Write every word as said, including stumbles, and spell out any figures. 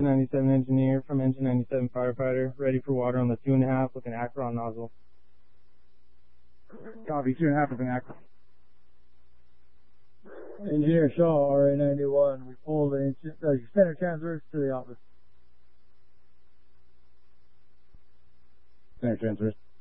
ninety-seven engineer from engine ninety-seven firefighter, ready for water on the two and a half with an Acron nozzle. Copy, two and a half with an Acron. Engineer Shaw, R A ninety-one, we pull the uh, center transverse to the office. Center transverse.